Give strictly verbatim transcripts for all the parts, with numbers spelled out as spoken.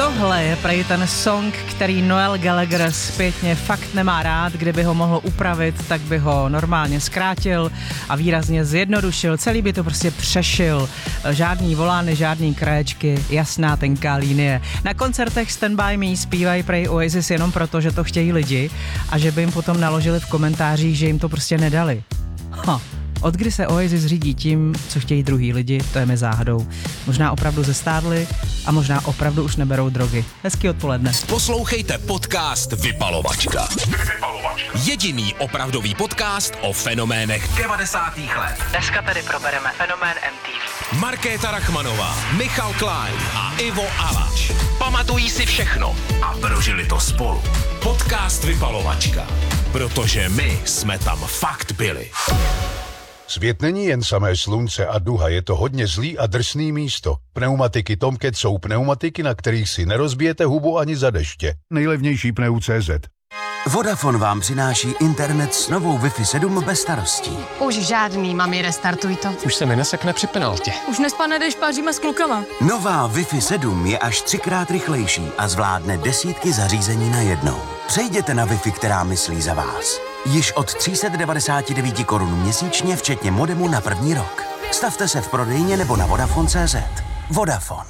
Tohle je prej ten song, který Noel Gallagher zpětně fakt nemá rád. Kdyby ho mohl upravit, tak by ho normálně zkrátil a výrazně zjednodušil. Celý by to prostě přešil. Žádný volány, žádný kraječky, jasná tenká linie. Na koncertech Stand By Me zpívají prej Oasis jenom proto, že to chtějí lidi a že by jim potom naložili v komentářích, že jim to prostě nedali. Ha. Od kdy se Oasis řídí tím, co chtějí druhý lidi, to je mi záhadou. Možná opravdu zestárli a možná opravdu už neberou drogy. Hezký odpoledne. Poslouchejte podcast Vypalovačka. Vypalovačka. Jediný opravdový podcast o fenoménech devadesátých let. Dneska tedy probereme fenomén M T V. Markéta Rachmanová, Michal Klein a Ivo Alač. Pamatují si všechno a prožili to spolu. Podcast Vypalovačka. Protože my jsme tam fakt byli. Svět není jen samé slunce a duha, je to hodně zlý a drsný místo. Pneumatiky Tomcat jsou pneumatiky, na kterých si nerozbijete hubu ani za deště. Nejlevnější pneu tečka cé zet. Vodafone vám přináší internet s novou Wi-Fi sedm bez starostí. Už žádný, mami, restartuj to. Už se mi nesekne při penaltě. Už nespadne, když páříme s klukama. Nová Wi-Fi sedm je až třikrát rychlejší a zvládne desítky zařízení na jednou. Přejděte na Wi-Fi, která myslí za vás. Již od tři sta devadesát devět korun měsíčně, včetně modemu na první rok. Stavte se v prodejně nebo na Vodafone tečka cé zet. Vodafone.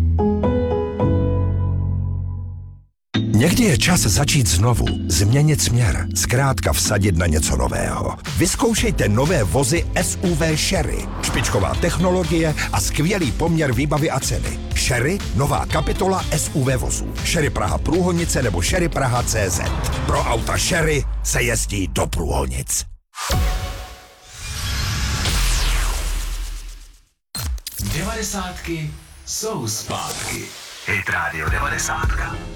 Někdy je čas začít znovu, změnit směr, zkrátka vsadit na něco nového. Vyzkoušejte nové vozy S U V Sherry. Špičková technologie a skvělý poměr výbavy a ceny. Sherry, nová kapitola S U V vozů. Sherry Praha Průhonice nebo Sherry Praha tečka cé zet. Pro auta Sherry se jezdí do Průhonic. Devadesátky jsou zpátky. Hit Radio devadesátka.